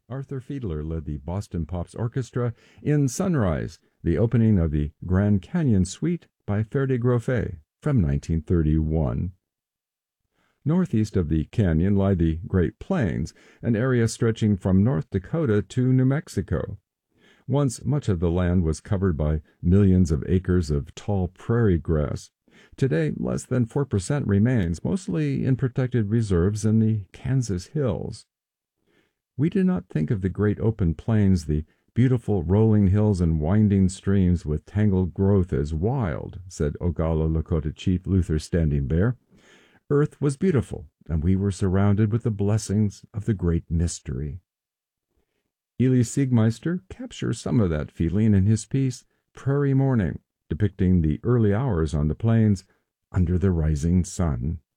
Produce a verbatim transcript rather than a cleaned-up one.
Arthur Fiedler led the Boston Pops Orchestra in Sunrise, the opening of the Grand Canyon Suite by Ferdi-Grofé from nineteen thirty-one. Northeast of the canyon lie the Great Plains, an area stretching from North Dakota to New Mexico. Once much of the land was covered by millions of acres of tall prairie grass. Today, less than four percent remains, mostly in protected reserves in the Kansas hills. We do not think of the great open plains, the beautiful rolling hills and winding streams with tangled growth as wild, said Oglala Lakota Chief Luther Standing Bear. Earth was beautiful, and we were surrounded with the blessings of the great mystery. Eli Siegmeister captures some of that feeling in his piece, Prairie Morning, depicting the early hours on the plains under the rising sun.